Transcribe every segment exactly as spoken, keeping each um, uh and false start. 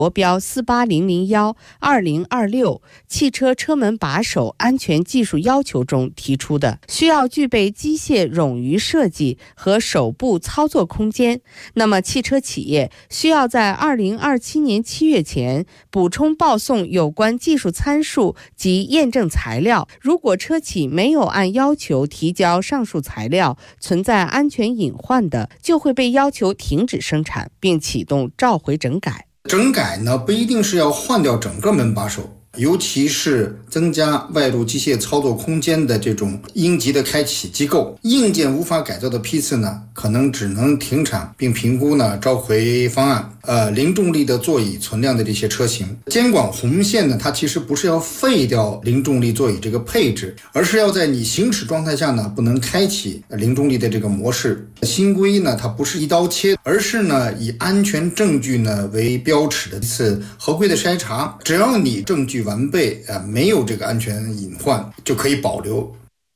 国标四八零零一二零二六汽车车门把手安全技术要求中提出的，需要具备机械冗余设计和手部操作空间。那么汽车企业需要在二零二七年七月前补充报送有关技术参数及验证材料，如果车企没有按要求提交上述材料，存在安全隐患的，就会被要求停止生产，并启动召回整改。 整改呢，不一定是要换掉整个门把手，尤其是增加外部机械操作空间的这种应急的开启机构，硬件无法改造的批次呢，可能只能停产并评估呢召回方案。呃，零重力的座椅存量的这些车型，监管红线呢，它其实不是要废掉零重力座椅这个配置，而是要在你行驶状态下呢，不能开启零重力的这个模式。新规呢，它不是一刀切，而是呢以安全证据呢为标尺的一次合规的筛查，只要你证据完备，呃，没有这个安全隐患，就可以保留。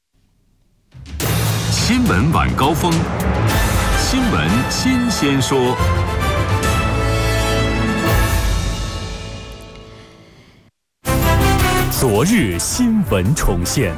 新闻晚高峰，新闻新鲜说。昨日新闻重现。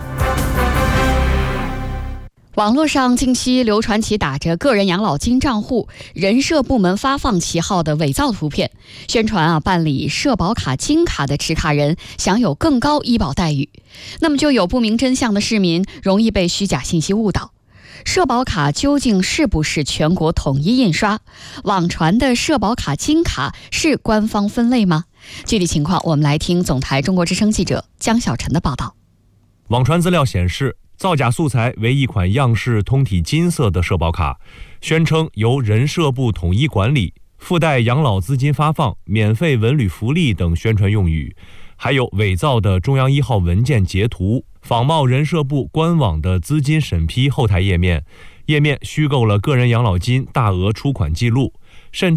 网络上近期流传起打着个人养老金账户、人社部门发放旗号的伪造图片，宣传啊办理社保卡金卡的持卡人享有更高医保待遇。那么就有不明真相的市民容易被虚假信息误导。社保卡究竟是不是全国统一印刷？网传的社保卡金卡是官方分类吗？具体情况我们来听总台中国之声记者江小晨的报道。 网传资料显示，造假素材为一款样式通体金色的社保卡，宣称由人社部统一管理，附带养老资金发放、免费文旅福利等宣传用语，还有伪造的中央一号文件截图，仿冒人社部官网的资金审批后台页面，页面虚构了个人养老金大额出款记录，甚至